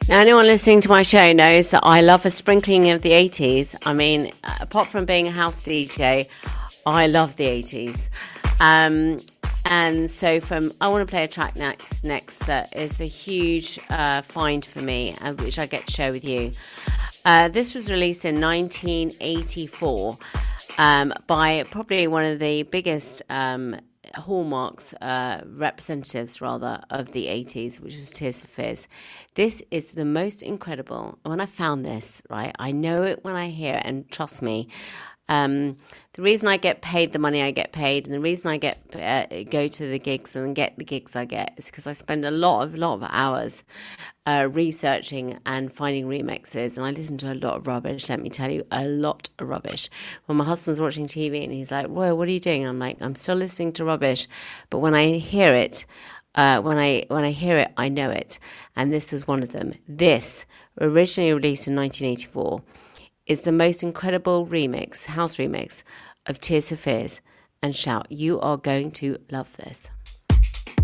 Now, anyone listening to my show knows that I love a sprinkling of the 80s. I mean, apart from being a house DJ, I love the 80s. And so I want to play a track next that is a huge find for me, which I get to share with you. This was released in 1984 by probably one of the biggest hallmarks, representatives rather, of the 80s, which was Tears for Fears. This is the most incredible. When I found this, right, I know it when I hear it, and trust me, the reason I get paid the money I get paid, and the reason I go to the gigs and get the gigs I get, is because I spend a lot of hours researching and finding remixes, and I listen to a lot of rubbish. Let me tell you, a lot of rubbish. When my husband's watching TV and he's like, "Whoa, what are you doing?" And I'm like, "I'm still listening to rubbish," but when I hear it, when I hear it, I know it. And this was one of them. This, originally released in 1984. Is the most incredible house remix of Tears for Fears, and Shout. You are going to love this.